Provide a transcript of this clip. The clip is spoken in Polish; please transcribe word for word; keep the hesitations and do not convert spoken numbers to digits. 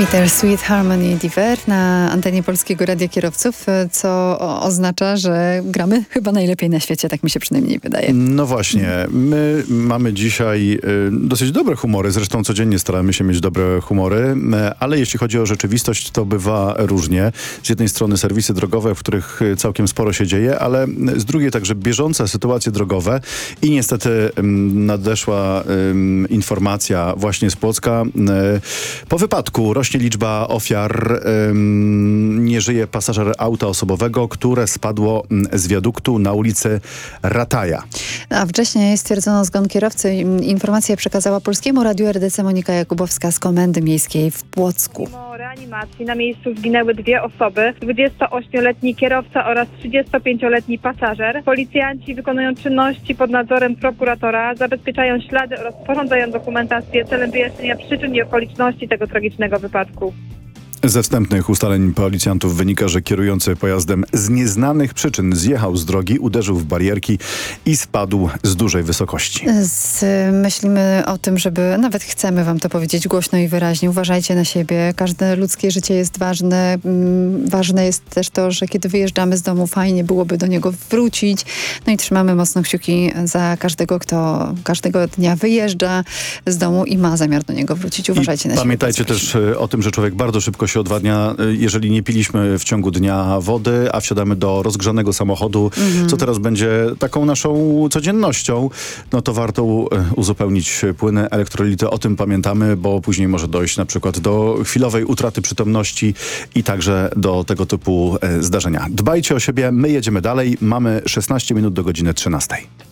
Peter Sweet Harmony Diver na antenie Polskiego Radia Kierowców, co oznacza, że gramy chyba najlepiej na świecie, tak mi się przynajmniej wydaje. No właśnie, my mamy dzisiaj y, dosyć dobre humory, zresztą codziennie staramy się mieć dobre humory, y, ale jeśli chodzi o rzeczywistość, to bywa różnie. Z jednej strony serwisy drogowe, w których całkiem sporo się dzieje, ale z drugiej także bieżące sytuacje drogowe i niestety y, nadeszła y, informacja właśnie z Płocka. Y, po wypadku rośnie liczba ofiar. Ym, nie żyje pasażer auta osobowego, które spadło z wiaduktu na ulicy Rataja. A wcześniej stwierdzono zgon kierowcy. Informację przekazała Polskiemu Radiu R D C Monika Jakubowska z Komendy Miejskiej w Płocku. Mimo reanimacji na miejscu zginęły dwie osoby. dwudziestoośmioletni kierowca oraz trzydziestopięcioletni pasażer. Policjanci wykonują czynności pod nadzorem prokuratora, zabezpieczają ślady oraz sporządzają dokumentację celem wyjaśnienia przyczyn i okoliczności tego tragicznego wypadku. Ze wstępnych ustaleń policjantów wynika, że kierujący pojazdem z nieznanych przyczyn zjechał z drogi, uderzył w barierki i spadł z dużej wysokości. Z, myślimy o tym, żeby, nawet chcemy wam to powiedzieć głośno i wyraźnie, uważajcie na siebie. Każde ludzkie życie jest ważne. Ważne jest też to, że kiedy wyjeżdżamy z domu, fajnie byłoby do niego wrócić. No i trzymamy mocno kciuki za każdego, kto każdego dnia wyjeżdża z domu i ma zamiar do niego wrócić. Uważajcie I na siebie. Pamiętajcie też o tym, że człowiek bardzo szybko się odwadnia, jeżeli nie piliśmy w ciągu dnia wody, a wsiadamy do rozgrzanego samochodu, mm-hmm. co teraz będzie taką naszą codziennością, no to warto uzupełnić płyny, elektrolity. O tym pamiętamy, bo później może dojść na przykład do chwilowej utraty przytomności i także do tego typu zdarzenia. Dbajcie o siebie, my jedziemy dalej. Mamy szesnaście minut do godziny trzynastej.